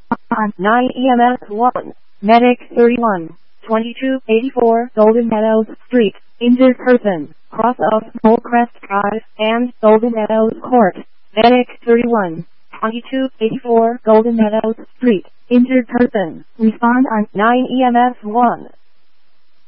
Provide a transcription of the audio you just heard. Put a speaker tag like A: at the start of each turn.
A: on 9 EMS 1. Medic 31, 2284 Golden Meadows Street. Injured person, cross of Molecrest Drive and Golden Meadows Court. Medic 31, 2284 Golden Meadows Street. Injured person, respond on 9 EMS 1.